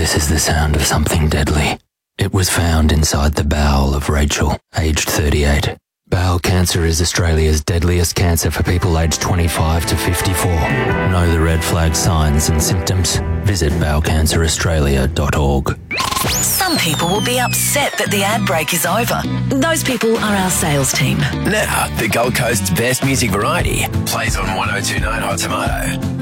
This is the sound of something deadly. It was found inside the bowel of Rachel, aged 38. Bowel cancer is Australia's deadliest cancer for people aged 25 to 54. Know the red flag signs and symptoms? Visit bowelcanceraustralia.org. Some people will be upset that the ad break is over. Those people are our sales team. Now, the Gold Coast's best music variety plays on 102.9 Hot Tomato.